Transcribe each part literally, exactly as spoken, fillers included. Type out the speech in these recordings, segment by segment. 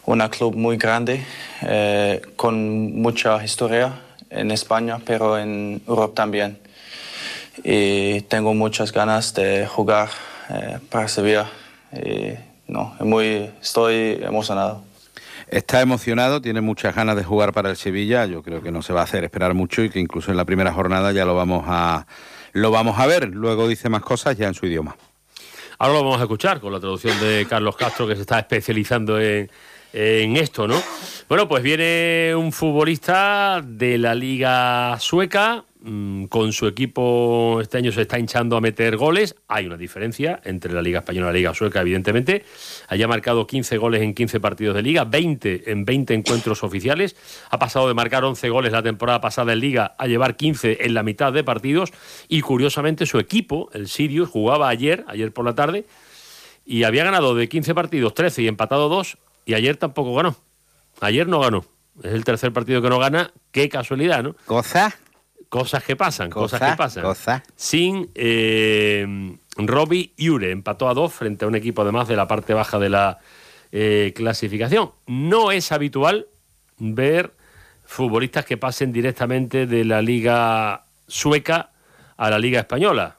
un club muy grande, eh, con mucha historia en España, pero en Europa también. Y tengo muchas ganas de jugar eh, para Sevilla. Y, no, muy, estoy emocionado. Está emocionado, tiene muchas ganas de jugar para el Sevilla. Yo creo que no se va a hacer esperar mucho y que incluso en la primera jornada ya lo vamos a, lo vamos a ver. Luego dice más cosas ya en su idioma. Ahora lo vamos a escuchar con la traducción de Carlos Castro, que se está especializando en, en esto, ¿no? Bueno, pues viene un futbolista de la Liga Sueca. Con su equipo este año se está hinchando a meter goles. Hay una diferencia entre la Liga Española y la Liga Sueca, evidentemente. Haya marcado quince goles en quince partidos de Liga, veinte en veinte encuentros oficiales. Ha pasado de marcar once goles la temporada pasada en Liga a llevar quince en la mitad de partidos. Y curiosamente su equipo, el Sirius, jugaba ayer, ayer por la tarde, y había ganado de quince partidos trece y empatado dos, y ayer tampoco ganó. Ayer no ganó. Es el tercer partido que no gana. Qué casualidad, ¿no? ¿Cosa? Cosas que pasan, cosa, cosas que pasan. Cosa. Sin eh, Robbie Ure, empató a dos frente a un equipo además de la parte baja de la eh, clasificación. No es habitual ver futbolistas que pasen directamente de la Liga Sueca a la Liga Española.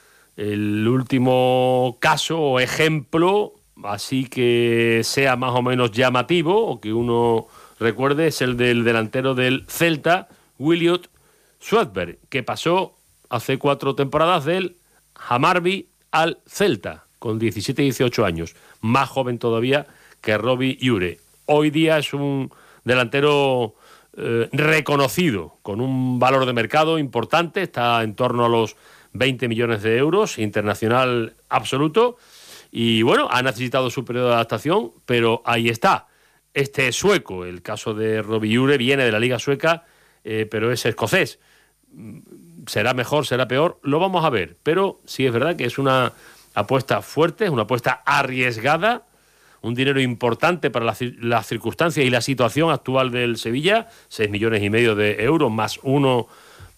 El último caso o ejemplo, así que sea más o menos llamativo o que uno recuerde, es el del delantero del Celta, Williot Svedberg, que pasó hace cuatro temporadas del Hammarby al Celta, con diecisiete y dieciocho años, más joven todavía que Robbie Ure. Hoy día es un delantero eh, reconocido, con un valor de mercado importante, está en torno a los veinte millones de euros, internacional absoluto, y bueno, ha necesitado su periodo de adaptación, pero ahí está. Este es sueco, el caso de Robbie Ure viene de la Liga Sueca, eh, pero es escocés. Será mejor, será peor, lo vamos a ver, pero sí es verdad que es una apuesta fuerte, es una apuesta arriesgada, un dinero importante para las la circunstancias y la situación actual del Sevilla, seis millones y medio de euros, más uno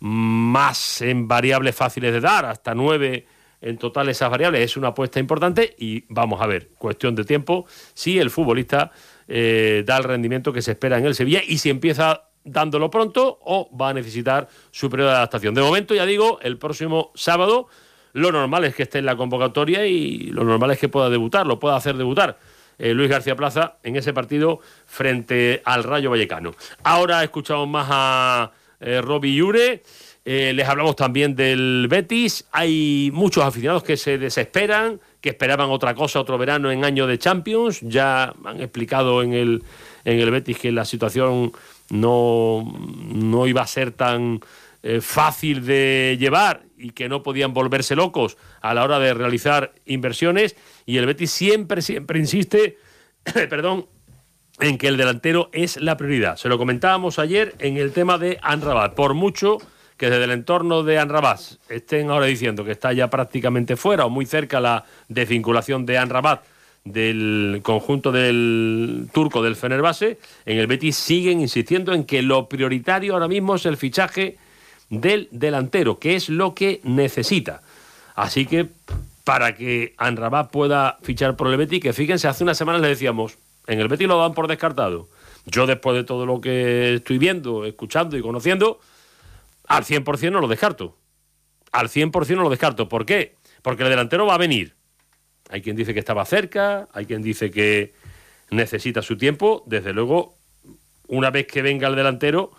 más en variables fáciles de dar, hasta nueve en total esas variables, es una apuesta importante y vamos a ver, cuestión de tiempo, si el futbolista eh, da el rendimiento que se espera en el Sevilla y si empieza dándolo pronto o va a necesitar su periodo de adaptación. De momento, ya digo, el próximo sábado lo normal es que esté en la convocatoria y lo normal es que pueda debutar, lo pueda hacer debutar eh, Luis García Plaza en ese partido frente al Rayo Vallecano. Ahora escuchamos más a eh, Robbie Ure, eh, les hablamos también del Betis. Hay muchos aficionados que se desesperan, que esperaban otra cosa, otro verano en año de Champions. Ya han explicado en el, en el Betis que la situación no, no iba a ser tan eh, fácil de llevar y que no podían volverse locos a la hora de realizar inversiones, y el Betis siempre, siempre insiste perdón, en que el delantero es la prioridad. Se lo comentábamos ayer en el tema de Amrabat. Por mucho que desde el entorno de Amrabat estén ahora diciendo que está ya prácticamente fuera o muy cerca la desvinculación de Amrabat del conjunto del turco del Fenerbahce, en el Betis siguen insistiendo en que lo prioritario ahora mismo es el fichaje del delantero, que es lo que necesita. Así que para que Amrabat pueda fichar por el Betis, que fíjense, hace unas semanas le decíamos, en el Betis lo dan por descartado. Yo, después de todo lo que estoy viendo, escuchando y conociendo, al cien por ciento no lo descarto. Al cien por ciento no lo descarto. ¿Por qué? Porque el delantero va a venir. Hay quien dice que estaba cerca, hay quien dice que necesita su tiempo. Desde luego, una vez que venga el delantero,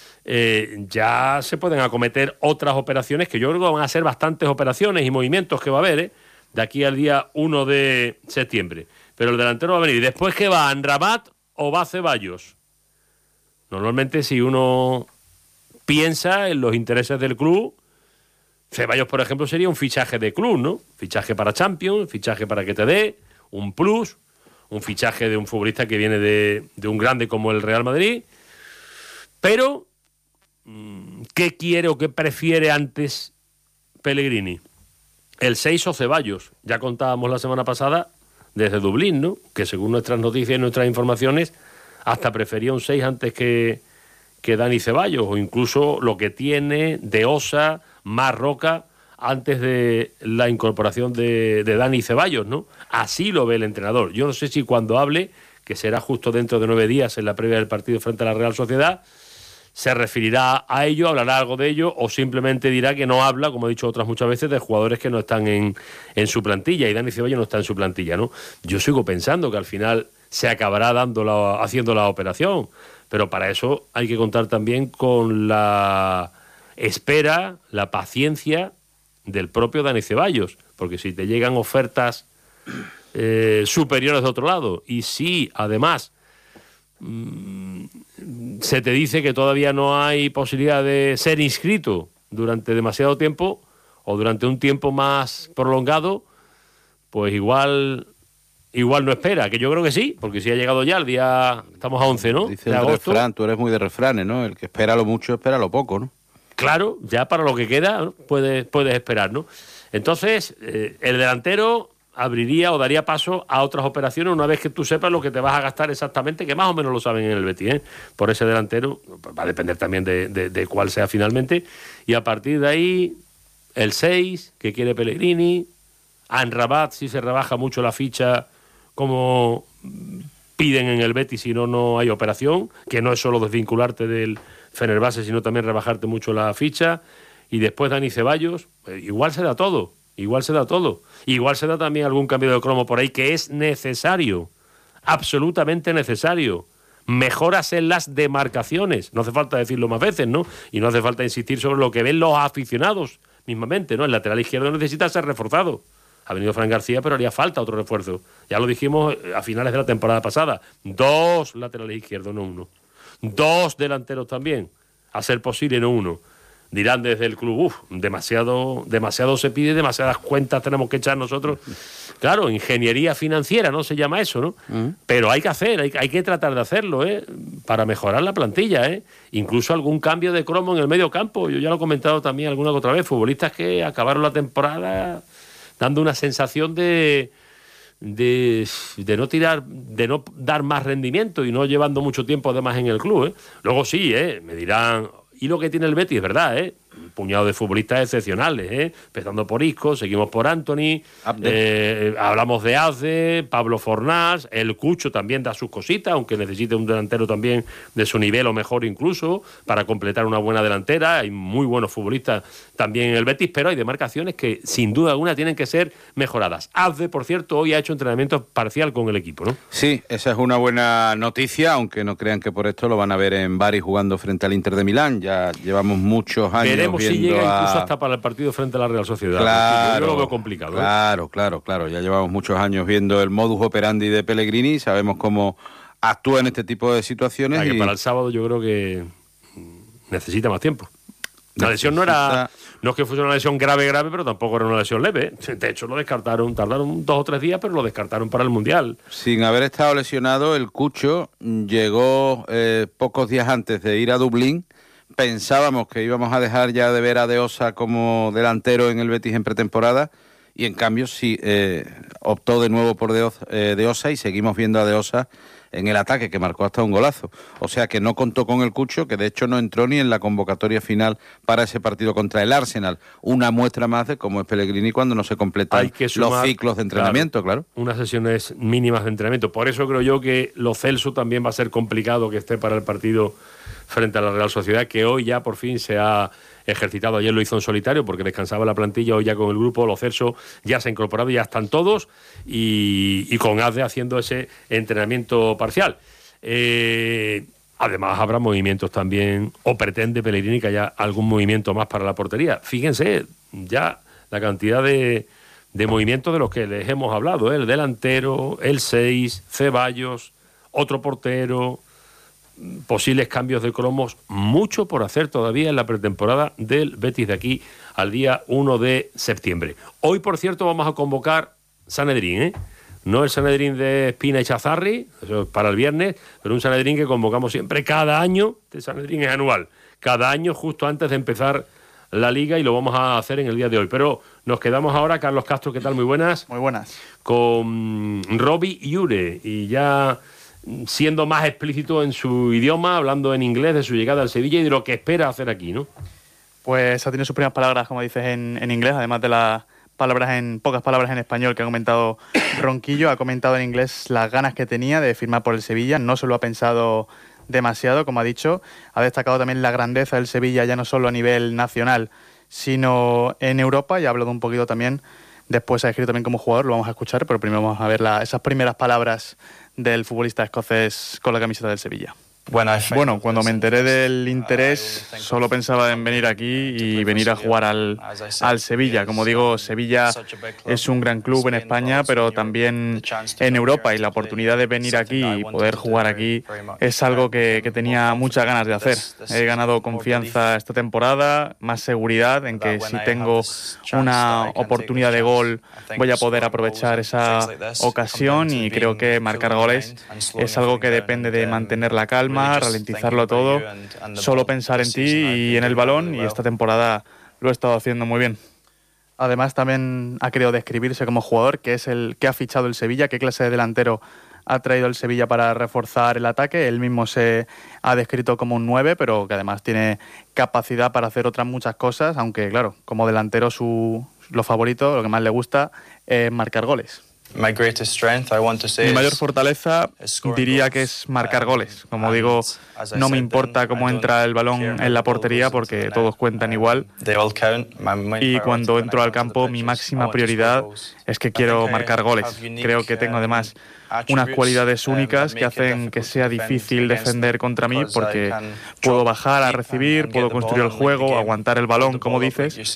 eh, ya se pueden acometer otras operaciones, que yo creo que van a ser bastantes operaciones y movimientos que va a haber, ¿eh? de aquí al día uno de septiembre. Pero el delantero va a venir. ¿Y después qué va? ¿Amrabat o va Ceballos? Normalmente, si uno piensa en los intereses del club, Ceballos, por ejemplo, sería un fichaje de club, ¿no? Fichaje para Champions, fichaje para que te dé un plus, un fichaje de un futbolista que viene de, de un grande como el Real Madrid. Pero, ¿qué quiere o qué prefiere antes Pellegrini? ¿El seis o Ceballos? Ya contábamos la semana pasada desde Dublín, ¿no? Que según nuestras noticias y nuestras informaciones, hasta prefería un seis antes que, que Dani Ceballos, o incluso lo que tiene de Osa, más Roca, antes de la incorporación de, de Dani Ceballos, ¿no? Así lo ve el entrenador. Yo no sé si cuando hable que será justo dentro de nueve días en la previa del partido frente a la Real Sociedad, se referirá a ello, hablará algo de ello, o simplemente dirá que no habla, como he dicho otras muchas veces, de jugadores que no están en, en su plantilla, y Dani Ceballos no está en su plantilla, ¿no? Yo sigo pensando que al final se acabará dando la, haciendo la operación, pero para eso hay que contar también con la espera, la paciencia del propio Dani Ceballos, porque si te llegan ofertas eh, superiores de otro lado, y si además mmm, se te dice que todavía no hay posibilidad de ser inscrito durante demasiado tiempo o durante un tiempo más prolongado, pues igual igual no espera, que yo creo que sí, porque si ha llegado ya el día, estamos a once, ¿no? Dice el refrán, tú eres muy de refranes, ¿no? El que espera lo mucho, espera lo poco, ¿no? Claro, ya para lo que queda, ¿no? puedes, puedes esperar, ¿no? Entonces, eh, el delantero abriría o daría paso a otras operaciones una vez que tú sepas lo que te vas a gastar exactamente, que más o menos lo saben en el Betis, ¿eh? Por ese delantero, va a depender también de, de, de cuál sea finalmente, y a partir de ahí, el seis, que quiere Pellegrini, Amrabat, si se rebaja mucho la ficha, como piden en el Betis, si no, no hay operación, que no es solo desvincularte del Fenerbahce, sino también rebajarte mucho la ficha, y después Dani Ceballos, eh, igual se da todo, igual se da todo, igual se da también algún cambio de cromo por ahí, que es necesario, absolutamente necesario, mejoras en las demarcaciones, no hace falta decirlo más veces, ¿no? Y no hace falta insistir sobre lo que ven los aficionados mismamente, ¿no? El lateral izquierdo necesita ser reforzado. Ha venido Fran García, pero haría falta otro refuerzo. Ya lo dijimos a finales de la temporada pasada. Dos laterales izquierdos, no uno. Dos delanteros también. A ser posible, no uno. Dirán desde el club, uff, demasiado, demasiado se pide, demasiadas cuentas tenemos que echar nosotros. Claro, ingeniería financiera, ¿no? Se llama eso, ¿no? Uh-huh. Pero hay que hacer, hay, hay que tratar de hacerlo, ¿eh? Para mejorar la plantilla, ¿eh? Incluso algún cambio de cromo en el medio campo. Yo ya lo he comentado también alguna otra vez. Futbolistas que acabaron la temporada dando una sensación de, de, de no tirar, de no dar más rendimiento y no llevando mucho tiempo además en el club, ¿eh? Luego sí, ¿eh? Me dirán, y lo que tiene el Betis, ¿verdad? ¿eh? Un puñado de futbolistas excepcionales, ¿eh? Empezando por Isco, seguimos por Anthony, eh, hablamos de Azde, Pablo Fornás, el Cucho también da sus cositas, aunque necesite un delantero también de su nivel o mejor incluso, para completar una buena delantera. Hay muy buenos futbolistas también en el Betis, pero hay demarcaciones que sin duda alguna tienen que ser mejoradas. Azde, por cierto, hoy ha hecho entrenamiento parcial con el equipo, ¿no? Sí, esa es una buena noticia, aunque no crean que por esto lo van a ver en Bari jugando frente al Inter de Milán. Ya llevamos muchos años Veremos viendo si llega a... incluso hasta para el partido frente a la Real Sociedad. Claro, yo lo veo complicado. Claro, ¿eh? claro, claro. Ya llevamos muchos años viendo el modus operandi de Pellegrini, sabemos cómo actúa en este tipo de situaciones. Ah, que y... para el sábado yo creo que necesita más tiempo. La lesión no era, no es que fuese una lesión grave, grave, pero tampoco era una lesión leve. De hecho, lo descartaron, tardaron dos o tres días, pero lo descartaron para el Mundial. Sin haber estado lesionado, el Cucho llegó eh, pocos días antes de ir a Dublín. Pensábamos que íbamos a dejar ya de ver a De Osa como delantero en el Betis en pretemporada, y en cambio sí eh, optó de nuevo por De Osa, eh, De Osa, y seguimos viendo a De Osa en el ataque, que marcó hasta un golazo. O sea que no contó con el Cucho, que de hecho no entró ni en la convocatoria final para ese partido contra el Arsenal. Una muestra más de cómo es Pellegrini cuando no se completan Hay que sumar, los ciclos de entrenamiento, claro, claro. Unas sesiones mínimas de entrenamiento. Por eso creo yo que Lo Celso también va a ser complicado que esté para el partido frente a la Real Sociedad, que hoy ya por fin se ha ejercitado. Ayer lo hizo en solitario porque descansaba la plantilla, hoy ya con el grupo. Lo Celso ya se ha incorporado, ya están todos, y, y con Azde haciendo ese entrenamiento parcial. Eh, además habrá movimientos también, o pretende Pellegrini que haya algún movimiento más para la portería. Fíjense ya la cantidad de, de movimientos de los que les hemos hablado, ¿eh? El delantero, el seis, Ceballos, otro portero, posibles cambios de cromos, mucho por hacer todavía en la pretemporada del Betis de aquí al día uno de septiembre. Hoy, por cierto, vamos a convocar Sanedrín, ¿eh? No el Sanedrín de Espina y Chazarri, eso es para el viernes, pero un Sanedrín que convocamos siempre cada año. Este Sanedrín es anual, cada año justo antes de empezar la Liga, y lo vamos a hacer en el día de hoy. Pero nos quedamos ahora, Carlos Castro, ¿qué tal? Muy buenas. Muy buenas. Con Robbie Iure, y ya siendo más explícito en su idioma, hablando en inglés de su llegada al Sevilla y de lo que espera hacer aquí, ¿no? Pues ha tenido sus primeras palabras, como dices, en, en inglés, además de las palabras en pocas palabras en español que ha comentado Ronquillo. Ha comentado en inglés las ganas que tenía de firmar por el Sevilla. No se lo ha pensado demasiado, como ha dicho. Ha destacado también la grandeza del Sevilla, ya no solo a nivel nacional, sino en Europa, y ha hablado un poquito también. Después ha escrito también como jugador, lo vamos a escuchar, pero primero vamos a ver la, esas primeras palabras del futbolista escocés con la camiseta del Sevilla. Bueno, cuando me enteré del interés, solo pensaba en venir aquí y venir a jugar al, al Sevilla. Como digo, Sevilla es un gran club en España, pero también en Europa, y la oportunidad de venir aquí y poder jugar aquí es algo que, que tenía muchas ganas de hacer. He ganado confianza esta temporada, más seguridad en que si tengo una oportunidad de gol voy a poder aprovechar esa ocasión, y creo que marcar goles es algo que depende de mantener la calma, ralentizarlo todo, solo pensar en ti y en el balón, y esta temporada lo he estado haciendo muy bien. Además, también ha querido describirse como jugador, que es el que ha fichado el Sevilla, qué clase de delantero ha traído el Sevilla para reforzar el ataque. Él mismo se ha descrito como un nueve, pero que además tiene capacidad para hacer otras muchas cosas, aunque claro, como delantero su lo favorito, lo que más le gusta es marcar goles. Mi mayor fortaleza diría que es marcar goles. Como digo, no me importa cómo entra el balón en la portería porque todos cuentan igual. Y cuando entro al campo, mi máxima prioridad es que quiero marcar goles. Creo que tengo además unas cualidades únicas que hacen que sea difícil defender contra mí, porque puedo bajar a recibir, puedo construir el juego, aguantar el balón, como dices.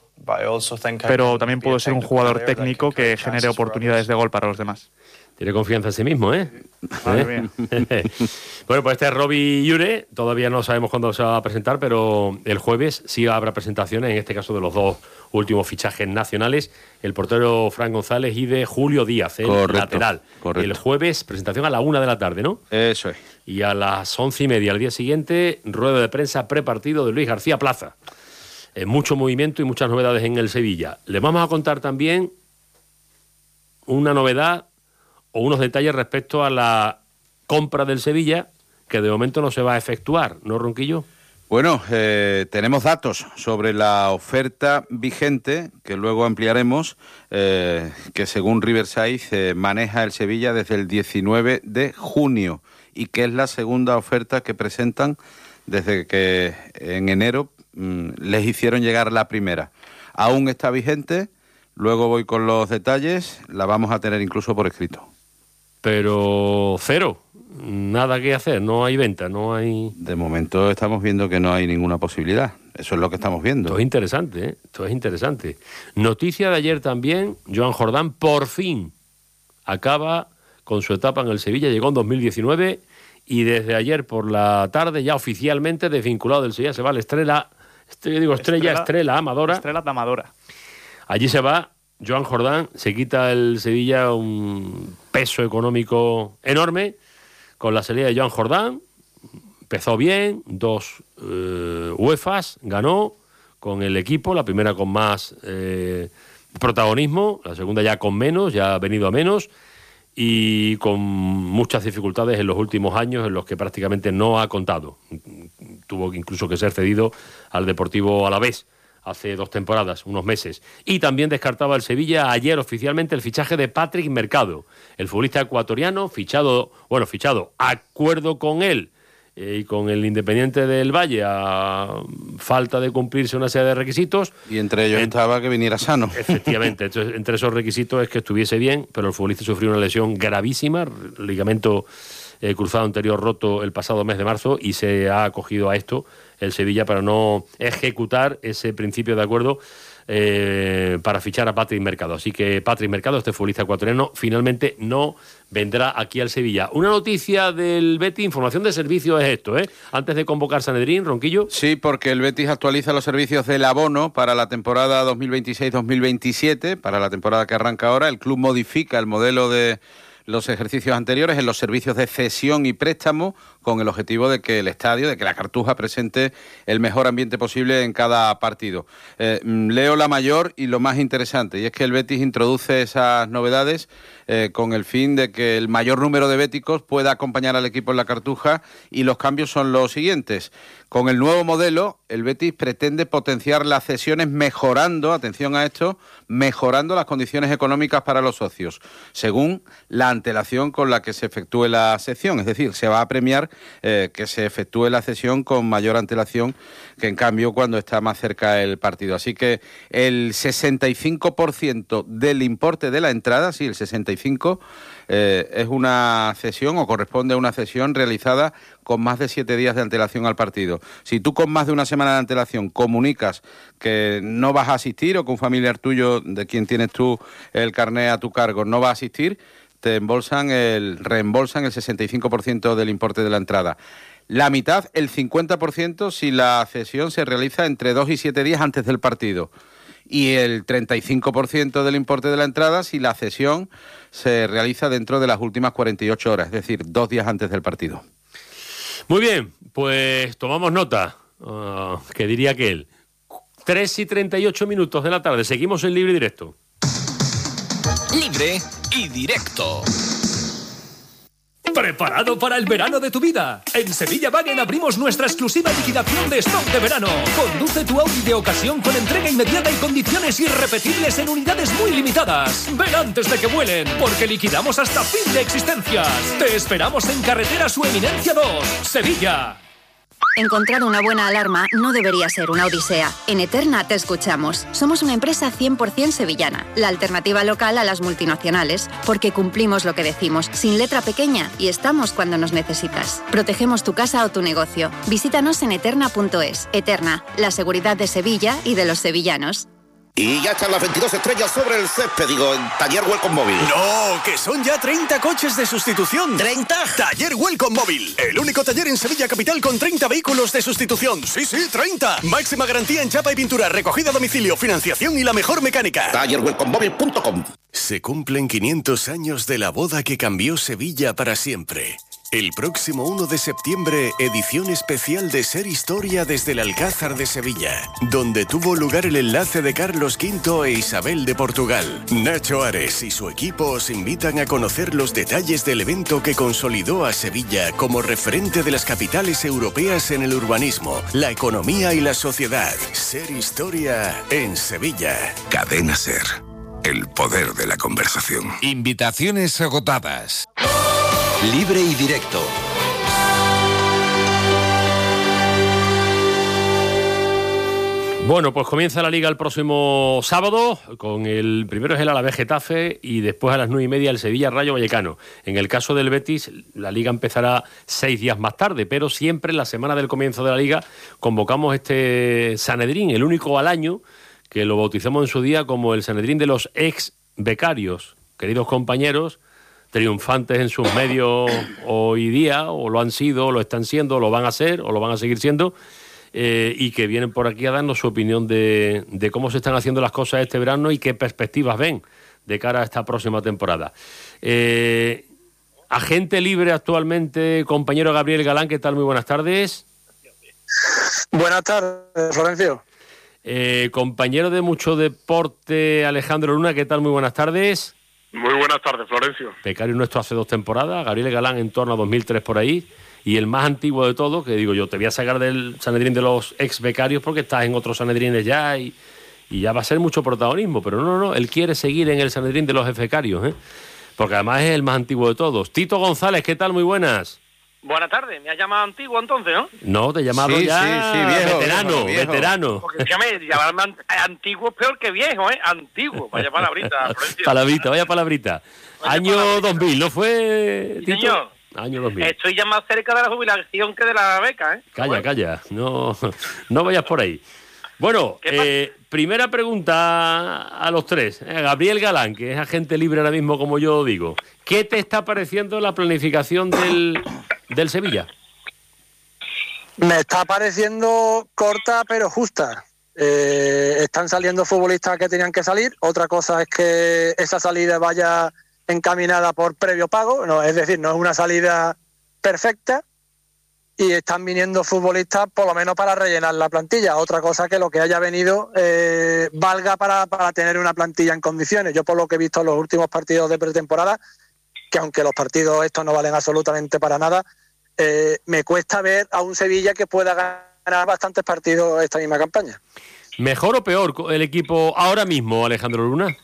Pero también puedo ser un jugador técnico que genere oportunidades de gol para los demás. Tiene confianza en sí mismo, ¿eh? ¿Eh? Bueno, pues este es Robbie Ure. Todavía no sabemos cuándo se va a presentar, pero el jueves sí habrá presentaciones, en este caso de los dos últimos fichajes nacionales, el portero Fran González y de Julio Díaz, el correcto, lateral. Correcto. El jueves, presentación a la una de la tarde, ¿no? Eso es. Y a las once y media, al día siguiente, rueda de prensa prepartido de Luis García Plaza. Eh, mucho movimiento y muchas novedades en el Sevilla. Les vamos a contar también una novedad o unos detalles respecto a la compra del Sevilla, que de momento no se va a efectuar, ¿no, Ronquillo? Bueno, eh, tenemos datos sobre la oferta vigente, que luego ampliaremos, eh, que según Riverside eh, maneja el Sevilla desde el diecinueve de junio, y que es la segunda oferta que presentan desde que en enero les hicieron llegar la primera. Aún está vigente, luego voy con los detalles, la vamos a tener incluso por escrito. Pero cero, nada que hacer, no hay venta, no hay... De momento estamos viendo que no hay ninguna posibilidad, eso es lo que estamos viendo. Esto es interesante, ¿eh? Esto es interesante. Noticia de ayer también, Joan Jordán por fin acaba con su etapa en el Sevilla, llegó en dos mil diecinueve y desde ayer por la tarde ya oficialmente desvinculado del Sevilla, se va al Estrella... Yo digo Estrella, Estrella, Estrella Amadora. Estrella Amadora. Allí se va Joan Jordán, se quita el Sevilla un peso económico enorme con la salida de Joan Jordán. Empezó bien, dos eh, UEFAs, ganó con el equipo, la primera con más eh, protagonismo, la segunda ya con menos, ya ha venido a menos, y con muchas dificultades en los últimos años en los que prácticamente no ha contado. Tuvo incluso que ser cedido al Deportivo Alavés hace dos temporadas, unos meses. Y también descartaba el Sevilla ayer oficialmente el fichaje de Patrick Mercado, el futbolista ecuatoriano, fichado, bueno, fichado, acuerdo con él eh, y con el Independiente del Valle a falta de cumplirse una serie de requisitos. Y entre ellos en, estaba que viniera sano. Efectivamente, entonces, entre esos requisitos es que estuviese bien, pero el futbolista sufrió una lesión gravísima, ligamento eh, cruzado anterior roto el pasado mes de marzo, y se ha acogido a esto el Sevilla para no ejecutar ese principio de acuerdo eh, para fichar a Patrick Mercado. Así que Patrick Mercado, este futbolista ecuatoriano, finalmente no vendrá aquí al Sevilla. Una noticia del Betis, información de servicio es esto, ¿eh? Antes de convocar Sanedrín, Ronquillo. Sí, porque el Betis actualiza los servicios del abono para la temporada dos mil veintiséis dos mil veintisiete, para la temporada que arranca ahora. El club modifica el modelo de los ejercicios anteriores en los servicios de cesión y préstamo, con el objetivo de que el estadio, de que la Cartuja presente el mejor ambiente posible en cada partido. Eh, leo la mayor y lo más interesante, y es que el Betis introduce esas novedades eh, con el fin de que el mayor número de béticos pueda acompañar al equipo en la Cartuja, y los cambios son los siguientes. Con el nuevo modelo, el Betis pretende potenciar las cesiones mejorando, atención a esto, mejorando las condiciones económicas para los socios, según la antelación con la que se efectúe la cesión. Es decir, se va a premiar eh, que se efectúe la cesión con mayor antelación que, en cambio, cuando está más cerca el partido. Así que el sesenta y cinco por ciento del importe de la entrada, sí, el sesenta y cinco por ciento, eh, es una cesión o corresponde a una cesión realizada con más de siete días de antelación al partido. Si tú con más de una semana de antelación comunicas que no vas a asistir, o que un familiar tuyo, de quien tienes tú el carné a tu cargo, no va a asistir, te embolsan el, reembolsan el sesenta y cinco por ciento del importe de la entrada. La mitad, el cincuenta por ciento, si la cesión se realiza entre dos y siete días antes del partido. Y el treinta y cinco por ciento del importe de la entrada si la cesión se realiza dentro de las últimas cuarenta y ocho horas, es decir, dos días antes del partido. Muy bien, pues tomamos nota, uh, que diría que él. tres y treinta y ocho minutos de la tarde, seguimos en Libre y Directo. Libre y Directo. ¿Preparado para el verano de tu vida? En Sevilla Wagen abrimos nuestra exclusiva liquidación de stock de verano. Conduce tu Audi de ocasión con entrega inmediata y condiciones irrepetibles en unidades muy limitadas. Ven antes de que vuelen, porque liquidamos hasta fin de existencias. Te esperamos en Carretera Su Eminencia dos, Sevilla. Encontrar una buena alarma no debería ser una odisea. En Eterna te escuchamos. Somos una empresa cien por ciento sevillana, la alternativa local a las multinacionales, porque cumplimos lo que decimos, sin letra pequeña, y estamos cuando nos necesitas. Protegemos tu casa o tu negocio. Visítanos en eterna punto es. Eterna, la seguridad de Sevilla y de los sevillanos. Y ya están las veintidós estrellas sobre el césped, digo, en Taller Welcome Móvil. No, que son ya treinta coches de sustitución. ¿treinta? Taller Welcome Móvil, el único taller en Sevilla Capital con treinta vehículos de sustitución. Sí, sí, treinta. Máxima garantía en chapa y pintura, recogida a domicilio, financiación y la mejor mecánica. taller welcome móvil punto com. Se cumplen quinientos años de la boda que cambió Sevilla para siempre. El próximo uno de septiembre, edición especial de Ser Historia desde el Alcázar de Sevilla, donde tuvo lugar el enlace de Carlos quinto e Isabel de Portugal. Nacho Ares y su equipo os invitan a conocer los detalles del evento que consolidó a Sevilla como referente de las capitales europeas en el urbanismo, la economía y la sociedad. Ser Historia en Sevilla. Cadena Ser. El poder de la conversación. Invitaciones agotadas. Libre y Directo. Bueno, pues comienza la Liga el próximo sábado, con el primero es el Alavés Getafe y después a las nueve y media el Sevilla Rayo Vallecano. En el caso del Betis, la Liga empezará seis días más tarde, pero siempre en la semana del comienzo de la Liga convocamos este Sanedrín, el único al año que lo bautizamos en su día como el Sanedrín de los ex becarios. Queridos compañeros, triunfantes en sus medios hoy día, o lo han sido, o lo están siendo, o lo van a ser, o lo van a seguir siendo, eh, y que vienen por aquí a darnos su opinión de, de cómo se están haciendo las cosas este verano y qué perspectivas ven de cara a esta próxima temporada. Eh, agente libre actualmente, compañero Gabriel Galán, ¿qué tal? Muy buenas tardes. Buenas tardes, Florencio. Eh, compañero de mucho deporte, Alejandro Luna, ¿qué tal? Muy buenas tardes. Muy buenas tardes, Florencio. Becario nuestro hace dos temporadas, Gabriel Galán en torno a dos mil tres por ahí, y el más antiguo de todos, que digo yo, te voy a sacar del Sanedrín de los ex becarios porque estás en otros Sanedrines ya y, y ya va a ser mucho protagonismo, pero no, no, él quiere seguir en el Sanedrín de los ex becarios, ¿eh? Porque además es el más antiguo de todos. Tito González, ¿qué tal? Muy buenas. Buenas tardes, me has llamado antiguo entonces, ¿no? No, te he llamado sí, ya sí, sí, viejo, veterano, viejo, viejo. veterano. Porque dígame, llamarme antiguo es peor que viejo, ¿eh? Antiguo, vaya palabrita. Palabrita, vaya palabrita. Vaya Año palabrita. dos mil, ¿no fue, Tito? Señor. Año dos mil. Estoy ya más cerca de la jubilación que de la beca, ¿eh? Calla, bueno. calla, no, no vayas por ahí. Bueno, eh, primera pregunta a los tres. Eh, Gabriel Galán, que es agente libre ahora mismo, como yo digo. ¿Qué te está pareciendo la planificación del, del Sevilla? Me está pareciendo corta pero justa. Eh, están saliendo futbolistas que tenían que salir. Otra cosa es que esa salida vaya encaminada por previo pago. No, es decir, no es una salida perfecta, y están viniendo futbolistas por lo menos para rellenar la plantilla. Otra cosa que lo que haya venido eh, valga para, para tener una plantilla en condiciones. Yo por lo que he visto en los últimos partidos de pretemporada, que aunque los partidos estos no valen absolutamente para nada, eh, me cuesta ver a un Sevilla que pueda ganar bastantes partidos esta misma campaña. ¿Mejor o peor el equipo ahora mismo, Alejandro Luna?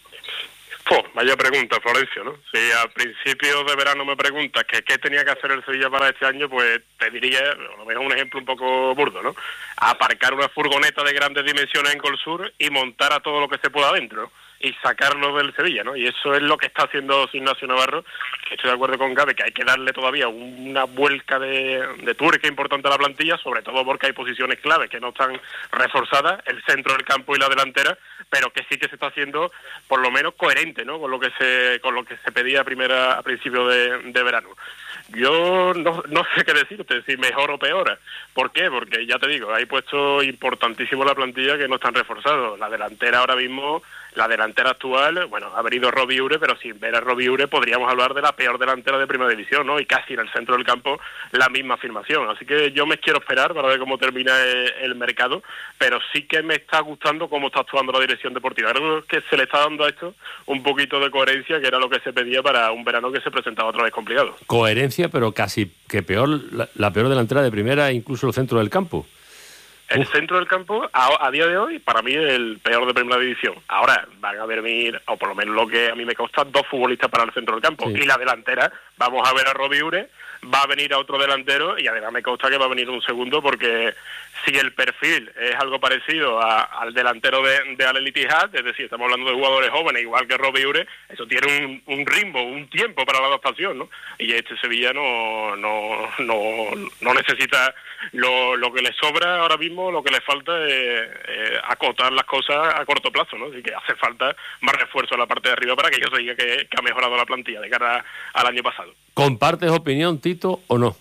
Pues, vaya pregunta, Florencio, ¿no? Si al principio de verano me preguntas que qué tenía que hacer el Sevilla para este año, pues te diría, a lo mejor un ejemplo un poco burdo, ¿no? Aparcar una furgoneta de grandes dimensiones en Colsur y montar a todo lo que se pueda adentro, ¿no? Y sacarlo del Sevilla, ¿no? Y eso es lo que está haciendo Ignacio Navarro, que estoy de acuerdo con Gabe, que hay que darle todavía una vuelca de, de tuerca importante a la plantilla, sobre todo porque hay posiciones claves que no están reforzadas, el centro del campo y la delantera, pero que sí que se está haciendo por lo menos coherente, ¿no? Con lo que se con lo que se pedía a primera a principio de, de verano. Yo no, no sé qué decirte, si mejor o peor. ¿Por qué? Porque ya te digo, hay puestos importantísimos en la plantilla que no están reforzados. La delantera ahora mismo, la delantera actual, bueno, ha venido Robbie Ure, pero sin ver a Robbie Ure podríamos hablar de la peor delantera de Primera División, ¿no? Y casi en el centro del campo la misma afirmación. Así que yo me quiero esperar para ver cómo termina el, el mercado, pero sí que me está gustando cómo está actuando la dirección deportiva. Creo que se le está dando a esto un poquito de coherencia, que era lo que se pedía para un verano que se presentaba otra vez complicado. Coherencia, pero casi que peor, la, la peor delantera de Primera, incluso el centro del campo. El Uf. centro del campo, a, a día de hoy, para mí es el peor de Primera División. Ahora van a venir, o por lo menos lo que a mí me consta, dos futbolistas para el centro del campo. Sí. Y la delantera, vamos a ver a Robbie Ure, va a venir a otro delantero, y además me consta que va a venir un segundo, porque si el perfil es algo parecido a, al delantero de, de Al Ittihad, es decir, estamos hablando de jugadores jóvenes, igual que Robbie Ure, eso tiene un, un ritmo, un tiempo para la adaptación, ¿no? Y este Sevilla no, no, no, no necesita lo, lo que le sobra ahora mismo, lo que le falta es eh, acotar las cosas a corto plazo, ¿no? Así que hace falta más refuerzo en la parte de arriba para que yo se diga que, que ha mejorado la plantilla de cara al año pasado. ¿Compartes opinión, Tito, o no?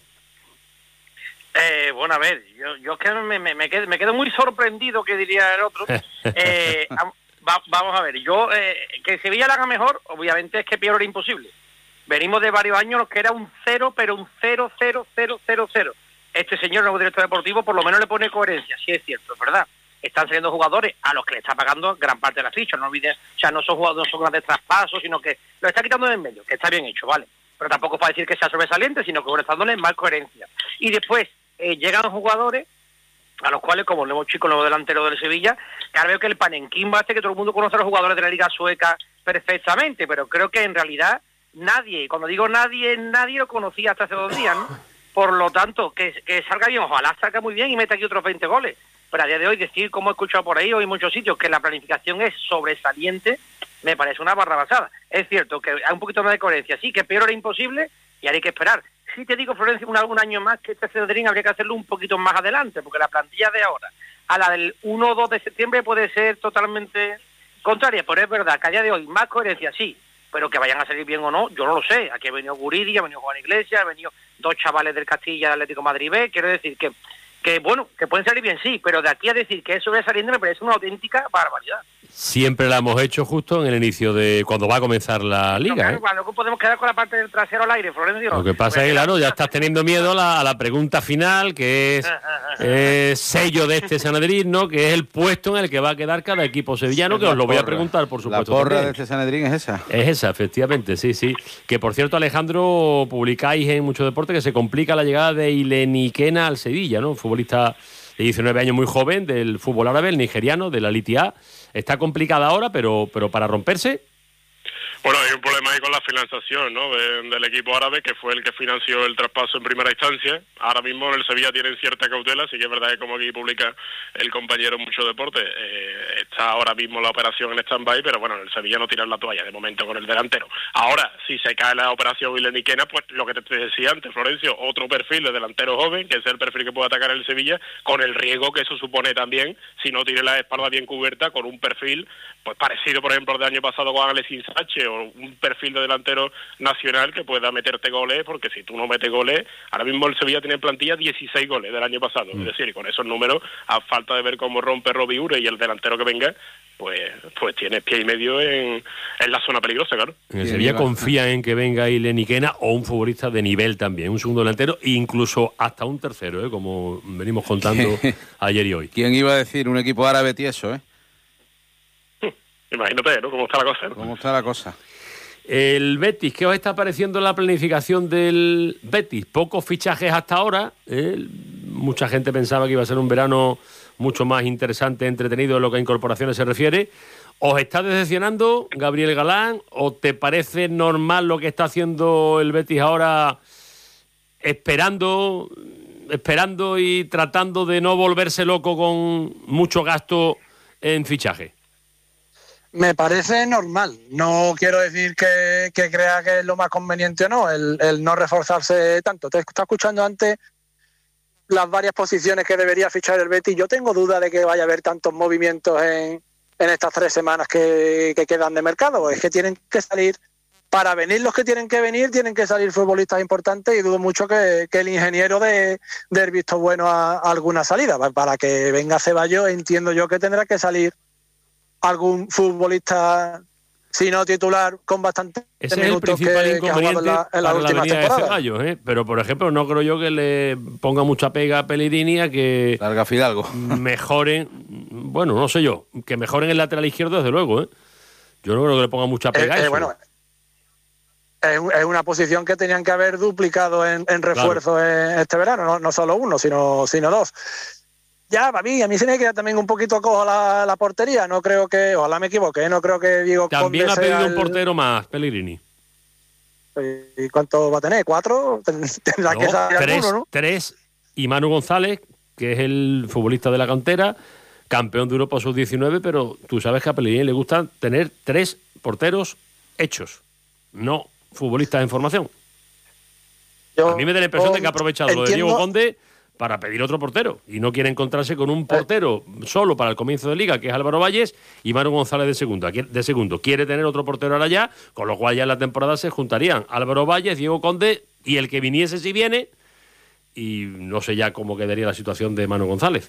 Eh, bueno, a ver, yo, yo es que me, me, me, quedo, me quedo muy sorprendido, que diría el otro. eh, va, vamos a ver, yo eh, que Sevilla la haga mejor, obviamente es que peor era imposible. Venimos de varios años los que era un cero, pero un cero, cero, cero, cero, cero. Este señor, nuevo director deportivo, por lo menos le pone coherencia, sí es cierto, es verdad. Están saliendo jugadores a los que le está pagando gran parte de la ficha, no olvides, o sea, no son jugadores, no son grandes traspasos, sino que lo está quitando de en medio, que está bien hecho, ¿vale? Pero tampoco es para decir que sea sobresaliente, sino que bueno, está dándole más coherencia. Y después eh, llegan jugadores a los cuales, como el nuevo chico, el nuevo delantero del Sevilla, que ahora veo que el Panenquimba este, que todo el mundo conoce a los jugadores de la Liga Sueca perfectamente, pero creo que en realidad nadie, cuando digo nadie, nadie lo conocía hasta hace dos días, ¿no? Por lo tanto, que, que salga bien, ojalá salga muy bien y meta aquí otros veinte goles. Pero a día de hoy, decir, como he escuchado por ahí o en muchos sitios, que la planificación es sobresaliente, me parece una barra basada. Es cierto que hay un poquito más de coherencia, sí, que peor era imposible y ahora hay que esperar. Sí te digo, Florencia, un, un año más que este Cedrín habría que hacerlo un poquito más adelante, porque la plantilla de ahora a la del uno o dos de septiembre puede ser totalmente contraria, pero es verdad que a día de hoy más coherencia, sí, pero que vayan a salir bien o no, yo no lo sé. Aquí ha venido Guridi, ha venido Juan Iglesias, ha venido dos chavales del Castilla, del Atlético Madrid B, quiero decir que, que bueno, que pueden salir bien, sí, pero de aquí a decir que eso va saliendo me parece una auténtica barbaridad. Siempre la hemos hecho justo en el inicio de cuando va a comenzar la Liga. No, claro, ¿eh? Cuando podemos quedar con la parte del trasero al aire, Florencio. Lo que pasa pues, es que, claro, ya estás teniendo miedo a la, a la pregunta final, que es eh, sello de este Sanedrín, ¿no? Que es el puesto en el que va a quedar cada equipo sevillano, que os lo voy a preguntar, por supuesto. La porra también. de este Sanedrín es esa. Es esa, efectivamente, sí, sí. Que, por cierto, Alejandro, publicáis en Mucho Deporte que se complica la llegada de Ileniquena al Sevilla, ¿no? Un futbolista de diecinueve años, muy joven, del fútbol árabe, el nigeriano, de la Al Ittihad. Está complicada ahora, pero, pero para romperse... Bueno, hay un problema ahí con la financiación, ¿no? De, del equipo árabe, que fue el que financió el traspaso en primera instancia. Ahora mismo en el Sevilla tienen cierta cautela, sí que es verdad que, como aquí publica el compañero Mucho Deporte, eh, está ahora mismo la operación en stand-by, pero bueno, en el Sevilla no tiran la toalla de momento con el delantero. Ahora, si se cae la operación Ileniquena, pues lo que te decía antes, Florencio, otro perfil de delantero joven, que es el perfil que puede atacar el Sevilla, con el riesgo que eso supone también, si no tiene la espalda bien cubierta, con un perfil pues parecido, por ejemplo, al del año pasado con Alexis Sánchez pero un perfil de delantero nacional que pueda meterte goles, porque si tú no metes goles, ahora mismo el Sevilla tiene en plantilla dieciséis goles del año pasado, mm. es decir, con esos números, a falta de ver cómo rompe Robbie Ure y el delantero que venga, pues pues tienes pie y medio en, en la zona peligrosa, claro. En el Sevilla confía en que venga Ileni Quena o un futbolista de nivel también, un segundo delantero e incluso hasta un tercero, ¿eh? Como venimos contando ayer y hoy. ¿Quién iba a decir un equipo árabe tieso, eh? Imagínate, ¿no? Cómo está la cosa, ¿no? ¿Cómo está la cosa? El Betis, ¿qué os está pareciendo la planificación del Betis? Pocos fichajes hasta ahora, ¿eh? Mucha gente pensaba que iba a ser un verano mucho más interesante, entretenido en lo que a incorporaciones se refiere. ¿Os está decepcionando Gabriel Galán o te parece normal lo que está haciendo el Betis ahora, esperando, esperando y tratando de no volverse loco con mucho gasto en fichaje? Me parece normal. No quiero decir que, que crea que es lo más conveniente o no, el, el no reforzarse tanto. Te estaba escuchando antes las varias posiciones que debería fichar el Betis. Yo tengo duda de que vaya a haber tantos movimientos en, en estas tres semanas que, que quedan de mercado. Es que tienen que salir, para venir los que tienen que venir, tienen que salir futbolistas importantes y dudo mucho que, que el ingeniero dé de, de visto bueno a, a alguna salida. Para que venga Ceballos, entiendo yo que tendrá que salir algún futbolista, si no titular, con bastante Ese minutos es el principal que, inconveniente que en la, en la para la venida de Ceballos, ¿eh? Pero, por ejemplo, no creo yo que le ponga mucha pega a Pellegrini a que Larga Fidalgo mejoren, bueno, no sé yo, que mejoren el lateral izquierdo, desde luego, ¿eh? Yo no creo que le ponga mucha pega eh, a eso. Eh, bueno, es, es una posición que tenían que haber duplicado en, en refuerzo claro. en este verano, no, no solo uno, sino, sino dos. Ya, para mí, a mí se me queda también un poquito cojo la, la portería. No creo que, ojalá me equivoque, no creo que Diego También Conde ha pedido sea un el... portero más, Pellegrini. ¿Y cuánto va a tener? ¿Cuatro? Tendrá no, que salir tres, alguno, ¿no? Tres, y Manu González, que es el futbolista de la cantera, campeón de Europa sub diecinueve, pero tú sabes que a Pellegrini le gusta tener tres porteros hechos, no futbolistas en formación. Yo, a mí me da la impresión de que ha aprovechado entiendo... lo de Diego Conde para pedir otro portero, y no quiere encontrarse con un portero eh. solo para el comienzo de Liga, que es Álvaro Valles, y Manu González de segundo. De segundo. Quiere tener otro portero ahora ya, con lo cual ya en la temporada se juntarían Álvaro Valles, Diego Conde, y el que viniese si viene, y no sé ya cómo quedaría la situación de Manu González.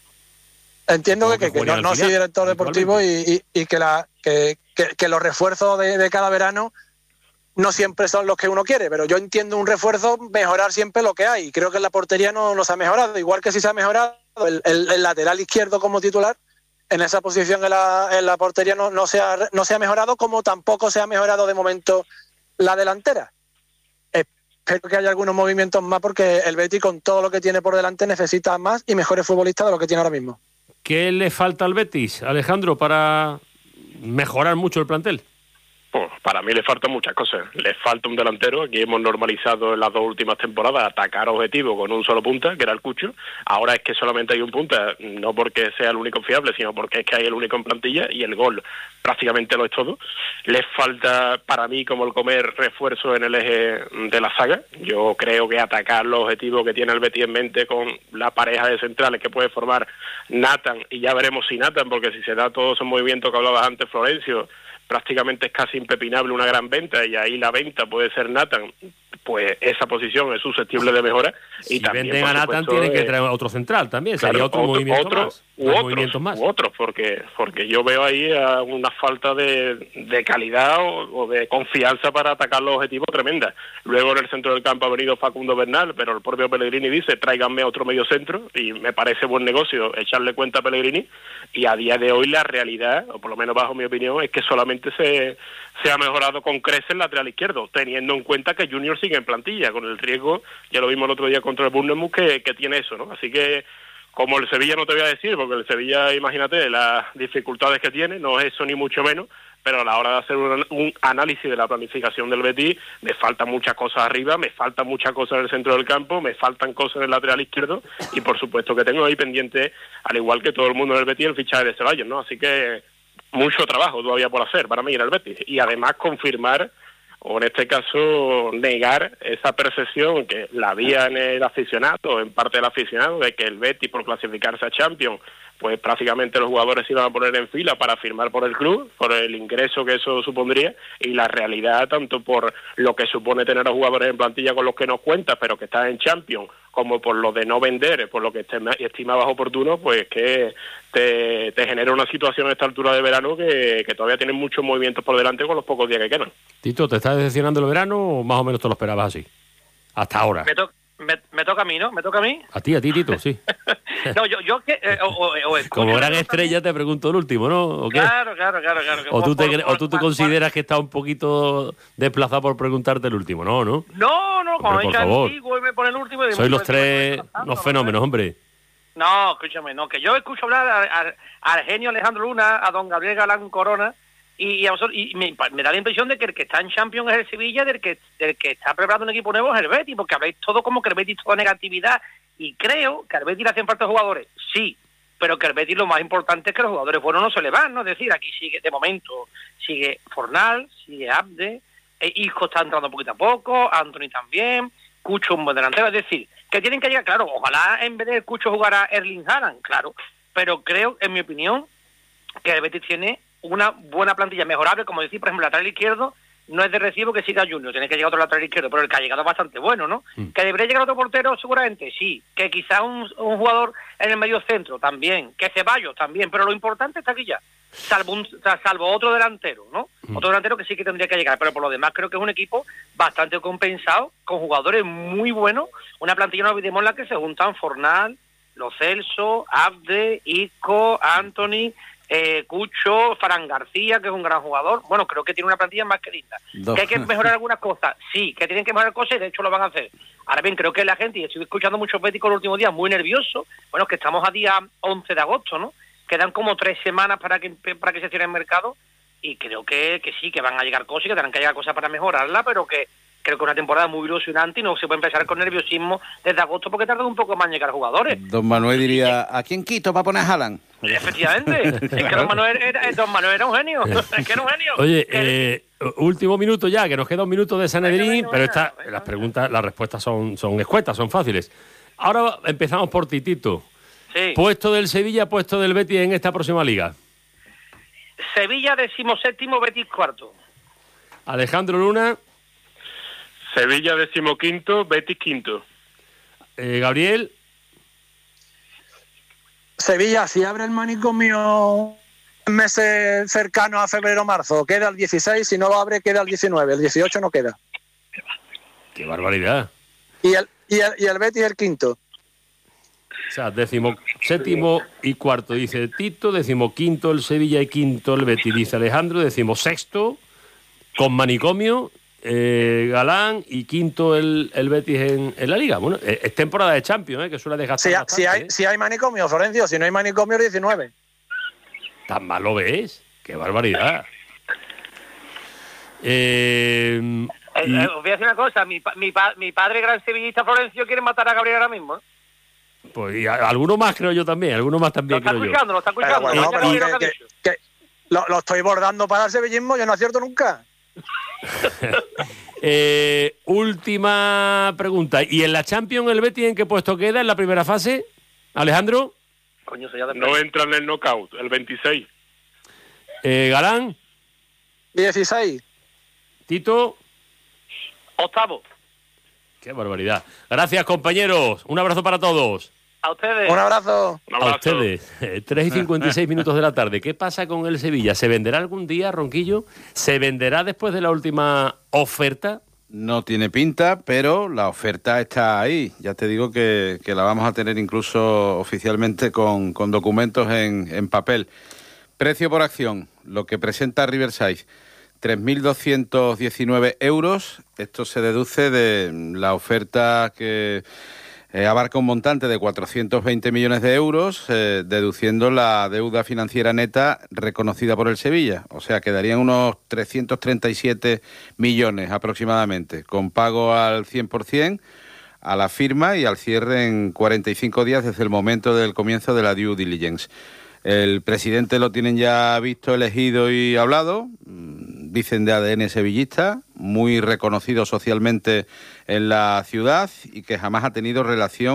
Entiendo que, que, que no, no soy director deportivo y, y, y que, la, que, que, que los refuerzos de, de cada verano no siempre son los que uno quiere, pero yo entiendo un refuerzo, mejorar siempre lo que hay. Creo que en la portería no, no se ha mejorado. Igual que si se ha mejorado el, el, el lateral izquierdo como titular, en esa posición en la, en la portería no, no, se ha, no se ha mejorado, como tampoco se ha mejorado de momento la delantera. Espero que haya algunos movimientos más, porque el Betis, con todo lo que tiene por delante, necesita más y mejores futbolistas de lo que tiene ahora mismo. ¿Qué le falta al Betis, Alejandro, para mejorar mucho el plantel? Pues para mí le faltan muchas cosas. Le falta un delantero. Aquí hemos normalizado en las dos últimas temporadas atacar objetivos con un solo punta, que era el Cucho. Ahora es que solamente hay un punta, no porque sea el único fiable, sino porque es que hay el único en plantilla, y el gol prácticamente lo es todo. Le falta, para mí, como el comer, refuerzo en el eje de la saga. Yo creo que atacar los objetivos que tiene el Betis en mente con la pareja de centrales que puede formar Nathan, y ya veremos si Nathan, porque si se da todo ese movimiento que hablabas antes, Florencio, prácticamente es casi impepinable una gran venta, y ahí la venta puede ser Nathan, pues esa posición es susceptible de mejora. Si y también, venden a Nathan, tienen que traer otro central también, claro, sería otro, otro movimiento otro, más. U otros, movimientos más. U otros, porque, porque yo veo ahí una falta de, de calidad o, o de confianza para atacar los objetivos tremenda. Luego en el centro del campo ha venido Facundo Bernal, pero el propio Pellegrini dice, tráiganme otro medio centro, y me parece buen negocio echarle cuenta a Pellegrini, y a día de hoy la realidad, o por lo menos bajo mi opinión, es que solamente se, se ha mejorado con creces el lateral izquierdo, teniendo en cuenta que Junior sigue en plantilla, con el riesgo, ya lo vimos el otro día contra el Bournemouth, que, que tiene eso, ¿no? Así que, como el Sevilla no te voy a decir, porque el Sevilla, imagínate, las dificultades que tiene, no es eso ni mucho menos, pero a la hora de hacer un, un análisis de la planificación del Betis, me faltan muchas cosas arriba, me faltan muchas cosas en el centro del campo, me faltan cosas en el lateral izquierdo, y por supuesto que tengo ahí pendiente, al igual que todo el mundo en el Betis, el fichaje de Ceballos, ¿no? Así que mucho trabajo todavía por hacer para mí en el Betis, y además confirmar, o en este caso negar esa percepción que la había en el aficionado, en parte del aficionado, de que el Betis, por clasificarse a Champions, pues prácticamente los jugadores se iban a poner en fila para firmar por el club, por el ingreso que eso supondría, y la realidad, tanto por lo que supone tener a jugadores en plantilla con los que nos cuentas, pero que están en Champions, como por lo de no vender, por lo que estimabas oportuno, pues que te, te genera una situación a esta altura de verano que, que todavía tienen muchos movimientos por delante con los pocos días que quedan. Tito, ¿te estás decepcionando el verano o más o menos te lo esperabas así? Hasta ahora. Me, to me, me toca a mí, ¿no? ¿Me toca a mí? A ti, a ti, Tito, sí. No, yo, yo que... Eh, o, o, o Como gran estrella te pregunto el último, ¿no? ¿O qué? Claro, claro, claro. claro. ¿O tú te, por, por, o tú te por, consideras por... que está un poquito desplazado por preguntarte el último? No, ¿no? No, no, como hombre, por favor. Antiguo y me pone el último... Sois los tres unos fenómenos, hombre. No, escúchame, no, que yo escucho hablar al a, genio Alejandro Luna, a don Gabriel Galán Corona, y, y, a vosotros, y me, me da la impresión de que el que está en Champions es el Sevilla, del que, del que está preparando un equipo nuevo es el Betis, porque habláis todo como que el Betis toda negatividad, y creo que al Betis le hacen falta jugadores, sí, pero que el Betis lo más importante es que los jugadores buenos no se le van, ¿no? Es decir, aquí sigue, de momento, sigue Fornal, sigue Abde, eh, Isco está entrando poquito a poco, Anthony también, Cucho un buen delantero, es decir, que tienen que llegar, claro, ojalá en vez de Cucho jugara Erling Haaland, claro, pero creo, en mi opinión, que el Betis tiene una buena plantilla mejorable, como decir, por ejemplo, el lateral izquierdo no es de recibo que siga Junior, tiene que llegar otro lateral izquierdo, pero el que ha llegado es bastante bueno, ¿no? Mm. ¿Que debería llegar otro portero? Seguramente, sí. Que quizá un, un jugador en el medio centro, también. Que Ceballos, también. Pero lo importante está aquí ya. Salvo, un, salvo otro delantero, ¿no? Mm. Otro delantero que sí que tendría que llegar, pero por lo demás creo que es un equipo bastante compensado, con jugadores muy buenos, una plantilla, no olvidemos, en la que se juntan Fornal, Lo Celso, Abde, Isco, Anthony... Eh, Cucho, Fran García, que es un gran jugador. Bueno, creo que tiene una plantilla más que linda. ¿Que hay que mejorar algunas cosas? Sí, que tienen que mejorar cosas y de hecho lo van a hacer. Ahora bien, creo que la gente, y estoy escuchando muchos béticos los últimos días muy nerviosos, bueno, que estamos a día once de agosto, ¿no? Quedan como tres semanas para que para que se cierre el mercado y creo que, que sí, que van a llegar cosas y que tendrán que llegar cosas para mejorarla, pero que creo que es una temporada muy ilusionante y no se puede empezar con nerviosismo desde agosto porque tarda un poco más en llegar jugadores. Don Manuel diría, ¿a quién quito para poner a Haaland? Efectivamente, es que don Manuel era, don Manuel era un genio, es que era un genio. Oye, eh, último minuto ya, que nos queda un minuto de Sanedrín, pero esta, las preguntas, las respuestas son, son escuetas, son fáciles. Ahora empezamos por Titito. Sí. Puesto del Sevilla, puesto del Betis en esta próxima liga. Sevilla decimoséptimo, Betis cuarto. Alejandro Luna. Sevilla decimoquinto, Betis quinto. Eh, Gabriel. Sevilla, si abre el manicomio en meses cercanos a febrero-marzo, queda el dieciséis, si no lo abre queda el diecinueve, el dieciocho no queda. ¡Qué barbaridad! Y el, y el, y el Betis el quinto. O sea, décimo, séptimo y cuarto, dice Tito, décimo quinto el Sevilla y quinto el Betis, dice Alejandro, décimo sexto con manicomio, eh, Galán, y quinto el, el Betis en, en la Liga. Bueno, es, es temporada de Champions, ¿eh? Que suele desgastar si, bastante, si, hay, ¿eh? si hay manicomio, Florencio, si no hay manicomio, diecinueve. ¿Tan mal lo ves? ¡Qué barbaridad! Eh, eh, y... eh, os voy a decir una cosa, mi, mi, mi padre, gran sevillista Florencio, quiere matar a Gabriel ahora mismo, ¿eh? Pues y a, alguno más creo yo también, alguno más también lo está creo escuchando, yo. Lo está escuchando, bueno, lo pero está que, que, que lo, lo estoy bordando para el sevillismo, yo no acierto nunca. eh, última pregunta. ¿Y en la Champions el Betis en qué puesto queda en la primera fase, Alejandro? Coño, se ya no entra en el knockout, el veintiséis. Eh, Galán. dieciséis. Tito. Octavo. Qué barbaridad. Gracias, compañeros. Un abrazo para todos. A ustedes. Un abrazo. Un abrazo. A ustedes. tres y cincuenta y seis minutos de la tarde. ¿Qué pasa con el Sevilla? ¿Se venderá algún día, Ronquillo? ¿Se venderá después de la última oferta? No tiene pinta, pero la oferta está ahí. Ya te digo que, que la vamos a tener incluso oficialmente con, con documentos en, en papel. Precio por acción, lo que presenta Riverside, tres mil doscientos diecinueve euros. Esto se deduce de la oferta que eh, abarca un montante de cuatrocientos veinte millones de euros, eh, deduciendo la deuda financiera neta reconocida por el Sevilla. O sea, quedarían unos trescientos treinta y siete millones aproximadamente, con pago al cien por ciento a la firma y al cierre en cuarenta y cinco días desde el momento del comienzo de la due diligence. El presidente lo tienen ya visto, elegido y hablado, dicen de A D N sevillista, muy reconocido socialmente en la ciudad y que jamás ha tenido relación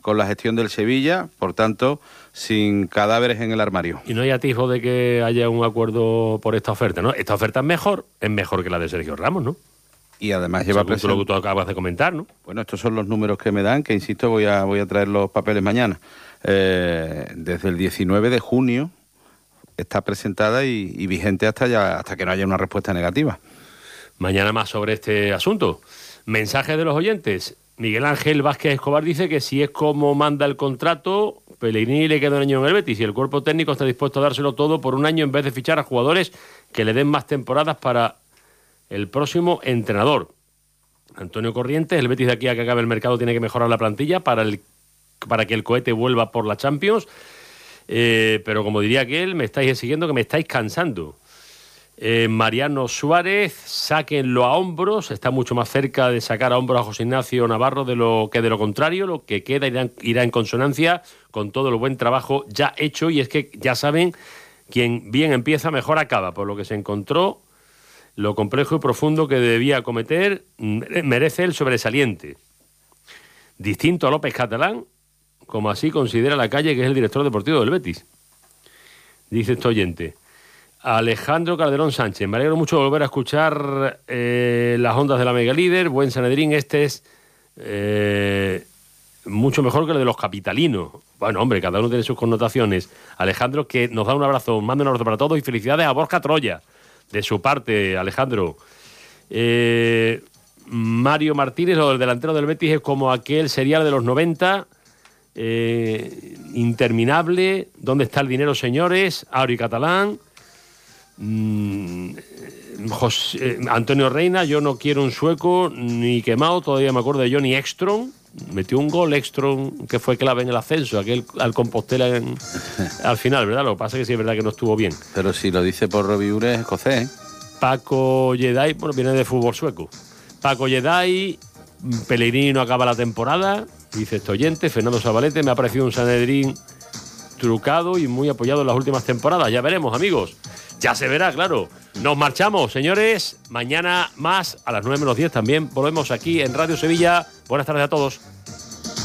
con la gestión del Sevilla, por tanto, sin cadáveres en el armario. Y no hay atisbo de que haya un acuerdo por esta oferta, ¿no? Esta oferta es mejor, es mejor que la de Sergio Ramos, ¿no? Y además lleva presión. Lo que tú acabas de comentar, ¿no? Bueno, estos son los números que me dan, que insisto, voy a, voy a traer los papeles mañana. Eh, desde el diecinueve de junio está presentada y, y vigente hasta, ya, hasta que no haya una respuesta negativa. Mañana más sobre este asunto. Mensajes de los oyentes. Miguel Ángel Vázquez Escobar dice que si es como manda el contrato, Pellegrini le queda un año en el Betis y el cuerpo técnico está dispuesto a dárselo todo por un año en vez de fichar a jugadores que le den más temporadas para el próximo entrenador. Antonio Corrientes, el Betis de aquí a que acabe el mercado tiene que mejorar la plantilla para, el, para que el cohete vuelva por la Champions. Eh, pero como diría aquel, me estáis siguiendo que me estáis cansando. Eh, Mariano Suárez, sáquenlo a hombros, está mucho más cerca de sacar a hombros a José Ignacio Navarro de lo que de lo contrario, lo que queda irá, irá en consonancia con todo el buen trabajo ya hecho, y es que ya saben, quien bien empieza mejor acaba, por lo que se encontró. Lo complejo y profundo que debía cometer merece el sobresaliente. Distinto a López Catalán, como así considera la calle, que es el director deportivo del Betis. Dice este oyente. Alejandro Calderón Sánchez. Me alegro mucho de volver a escuchar eh, las ondas de la Mega Líder. Buen Sanedrín, este es eh, mucho mejor que el de los capitalinos. Bueno, hombre, cada uno tiene sus connotaciones. Alejandro, que nos da un abrazo, manda un abrazo para todos y felicidades a Borja Troya. De su parte, Alejandro. Eh, Mario Martínez, o el delantero del Betis, es como aquel serial de los noventa, eh, interminable. ¿Dónde está el dinero, señores? Auri Catalán. Mm, José, eh, Antonio Reina, yo no quiero un sueco ni quemado. Todavía me acuerdo de Johnny Ekstrom. Metió un gol Ekstrom que fue clave en el ascenso, aquel al Compostela en, al final, ¿verdad? Lo que pasa es que sí es verdad que no estuvo bien. Pero si lo dice por Robbie Ure, es escocés, ¿eh? Paco Yeday, bueno, viene de fútbol sueco. Paco Yeday, Pellegrini no acaba la temporada, dice este oyente. Fernando Zabalete, me ha parecido un Sanedrín trucado y muy apoyado en las últimas temporadas. Ya veremos, amigos. Ya se verá, claro. Nos marchamos, señores. Mañana más, a las nueve menos diez también. Volvemos aquí en Radio Sevilla. Buenas tardes a todos.